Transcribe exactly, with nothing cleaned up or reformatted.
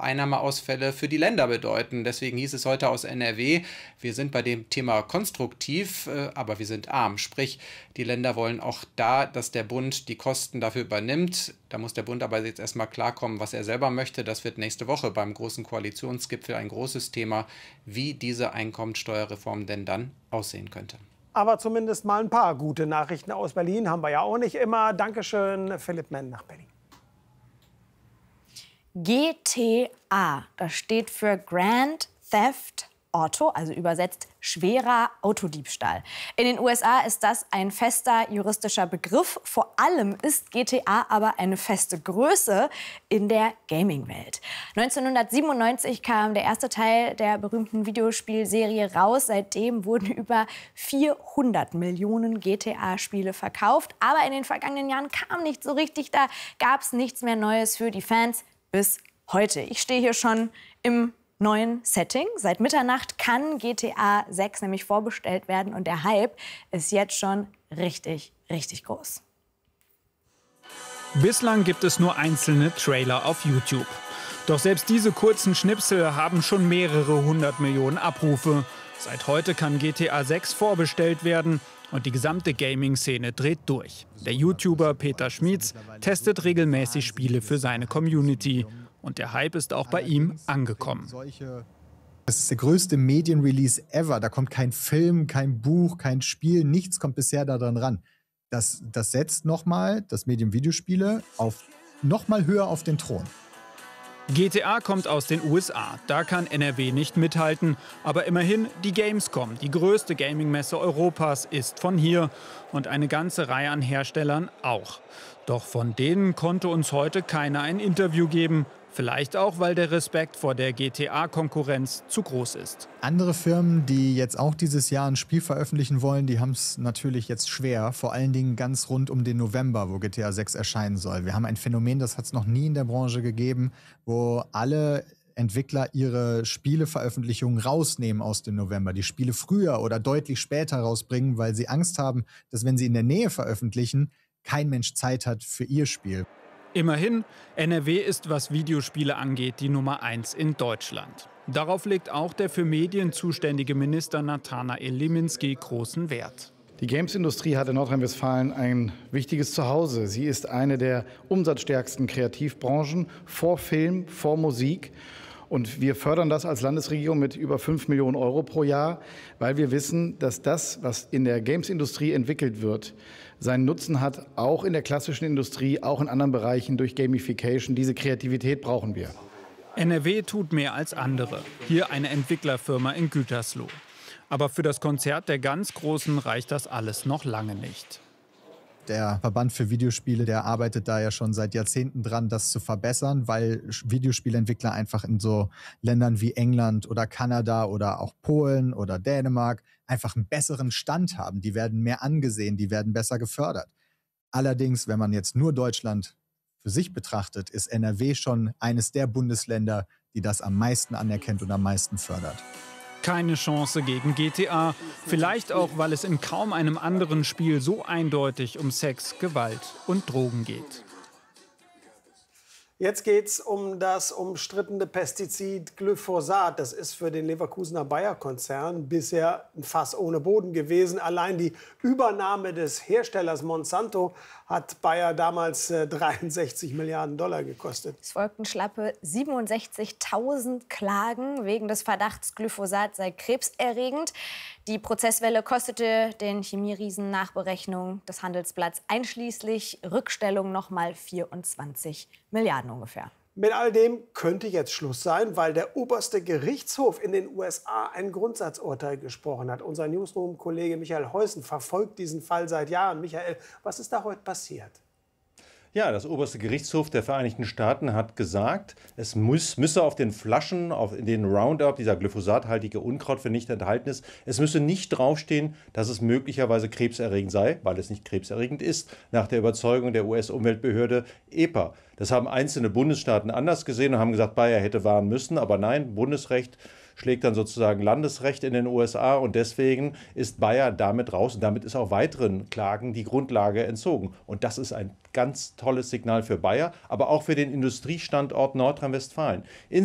Einnahmeausfälle für die Länder bedeuten. Deswegen hieß es heute aus N R W, wir sind bei dem Thema konstruktiv, äh, aber wir sind arm. Sprich, die Länder wollen auch da, dass der Bund die Kosten dafür übernimmt. Da muss der Bund aber jetzt erstmal klarkommen, was er selber möchte. Das wird nächste Woche beim großen Koalitionsgipfel ein großes Thema, wie diese Einkommensteuerreform denn dann aussehen könnte. Aber zumindest mal ein paar gute Nachrichten aus Berlin haben wir ja auch nicht immer. Dankeschön, Philipp Menn nach Berlin. G T A, das steht für Grand Theft Auto, also übersetzt schwerer Autodiebstahl. In den U S A ist das ein fester juristischer Begriff. Vor allem ist G T A aber eine feste Größe in der Gaming-Welt. neunzehnhundertsiebenundneunzig kam der erste Teil der berühmten Videospielserie raus. Seitdem wurden über vierhundert Millionen G T A-Spiele verkauft. Aber in den vergangenen Jahren kam nicht so richtig. Da gab es nichts mehr Neues für die Fans bis heute. Ich stehe hier schon im neuen Setting. Seit Mitternacht kann G T A sechs nämlich vorbestellt werden und der Hype ist jetzt schon richtig, richtig groß. Bislang gibt es nur einzelne Trailer auf YouTube. Doch selbst diese kurzen Schnipsel haben schon mehrere hundert Millionen Abrufe. Seit heute kann G T A sechs vorbestellt werden und die gesamte Gaming-Szene dreht durch. Der YouTuber Peter Schmietz testet regelmäßig Spiele für seine Community. Und der Hype ist auch bei ihm angekommen. Das ist der größte Medienrelease ever. Da kommt kein Film, kein Buch, kein Spiel, nichts kommt bisher daran ran. Das, das setzt nochmal das Medium Videospiele auf nochmal höher auf den Thron. G T A kommt aus den U S A. Da kann N R W nicht mithalten. Aber immerhin, die Gamescom, die größte Gaming-Messe Europas, ist von hier. Und eine ganze Reihe an Herstellern auch. Doch von denen konnte uns heute keiner ein Interview geben. Vielleicht auch, weil der Respekt vor der G T A-Konkurrenz zu groß ist. Andere Firmen, die jetzt auch dieses Jahr ein Spiel veröffentlichen wollen, die haben es natürlich jetzt schwer. Vor allen Dingen ganz rund um den November, wo G T A sechs erscheinen soll. Wir haben ein Phänomen, das hat es noch nie in der Branche gegeben, wo alle Entwickler ihre Spieleveröffentlichungen rausnehmen aus dem November. Die Spiele früher oder deutlich später rausbringen, weil sie Angst haben, dass wenn sie in der Nähe veröffentlichen, kein Mensch Zeit hat für ihr Spiel. Immerhin, N R W ist, was Videospiele angeht, die Nummer eins in Deutschland. Darauf legt auch der für Medien zuständige Minister Nathanael Liminski großen Wert. Die Games-Industrie hat in Nordrhein-Westfalen ein wichtiges Zuhause. Sie ist eine der umsatzstärksten Kreativbranchen vor Film, vor Musik. Und wir fördern das als Landesregierung mit über fünf Millionen Euro pro Jahr, weil wir wissen, dass das, was in der Games-Industrie entwickelt wird, seinen Nutzen hat, auch in der klassischen Industrie, auch in anderen Bereichen durch Gamification. Diese Kreativität brauchen wir. N R W tut mehr als andere. Hier eine Entwicklerfirma in Gütersloh. Aber für das Konzert der ganz Großen reicht das alles noch lange nicht. Der Verband für Videospiele, der arbeitet da ja schon seit Jahrzehnten dran, das zu verbessern, weil Videospielentwickler einfach in so Ländern wie England oder Kanada oder auch Polen oder Dänemark einfach einen besseren Stand haben. Die werden mehr angesehen, die werden besser gefördert. Allerdings, wenn man jetzt nur Deutschland für sich betrachtet, ist N R W schon eines der Bundesländer, die das am meisten anerkennt und am meisten fördert. Keine Chance gegen G T A. Vielleicht auch, weil es in kaum einem anderen Spiel so eindeutig um Sex, Gewalt und Drogen geht. Jetzt geht es um das umstrittene Pestizid Glyphosat. Das ist für den Leverkusener Bayer-Konzern bisher ein Fass ohne Boden gewesen. Allein die Übernahme des Herstellers Monsanto hat Bayer damals äh, dreiundsechzig Milliarden Dollar gekostet. Es folgten schlappe siebenundsechzigtausend Klagen wegen des Verdachts, Glyphosat sei krebserregend. Die Prozesswelle kostete den Chemieriesen nach Berechnung des Handelsblatts einschließlich Rückstellung noch mal vierundzwanzig Milliarden ungefähr. Mit all dem könnte jetzt Schluss sein, weil der oberste Gerichtshof in den U S A ein Grundsatzurteil gesprochen hat. Unser Newsroom-Kollege Michael Heusen verfolgt diesen Fall seit Jahren. Michael, was ist da heute passiert? Ja, das oberste Gerichtshof der Vereinigten Staaten hat gesagt, es muss, müsse auf den Flaschen, auf in den Roundup, dieser glyphosathaltige Unkrautvernichter enthalten ist, es müsse nicht draufstehen, dass es möglicherweise krebserregend sei, weil es nicht krebserregend ist, nach der Überzeugung der U S-Umweltbehörde E P A. Das haben einzelne Bundesstaaten anders gesehen und haben gesagt, Bayer hätte warnen müssen, aber nein, Bundesrecht schlägt dann sozusagen Landesrecht in den U S A und deswegen ist Bayer damit raus und damit ist auch weiteren Klagen die Grundlage entzogen. Und das ist ein ganz tolles Signal für Bayer, aber auch für den Industriestandort Nordrhein-Westfalen.